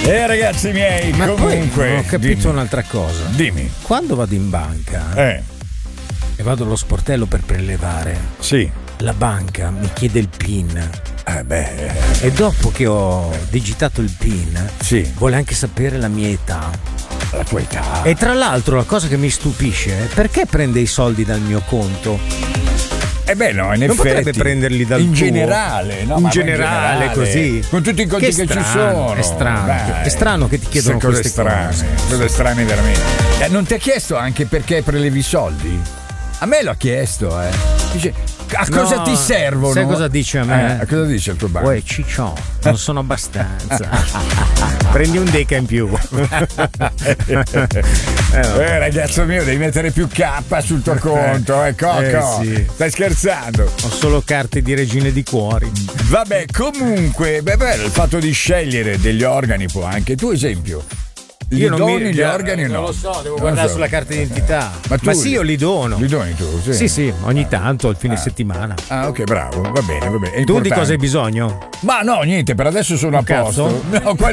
Ragazzi miei, Ma comunque poi non ho capito dimmi. un'altra cosa. Dimmi. Quando vado in banca e vado allo sportello per prelevare, sì, la banca mi chiede il PIN. Beh. E dopo che ho digitato il PIN, sì, vuole anche sapere la mia età. La tua età. E tra l'altro la cosa che mi stupisce è perché prende i soldi dal mio conto? Beh, no, in non effetti potrebbe prenderli dal in tuo. generale, no? In Ma generale, così. con tutti i conti che ci sono. È strano. Dai. È strano che ti chiedono cose queste strane. Cose strane veramente. Non ti ha chiesto anche perché prelevi i soldi? A me l'ha chiesto, Dice, a cosa ti servono? Sai cosa dice a me? A cosa dice il tuo banco? Uè, ciccio, non sono abbastanza. Prendi un deca in più. Ragazzo mio, devi mettere più K sul tuo conto, Coco. Sì. Stai scherzando? Ho solo carte di regine di cuori. Vabbè, comunque, il fatto di scegliere degli organi può anche, tu esempio. Li doni gli organi o no? Non lo so, devo guardare sulla carta d'identità. Ma sì, io li dono. Li doni tu? Sì, sì, ogni tanto, al fine settimana. Ah, ok, bravo, va bene. È tu di importante. cosa hai bisogno? Ma no, niente, per adesso sono a posto. Cazzo? No,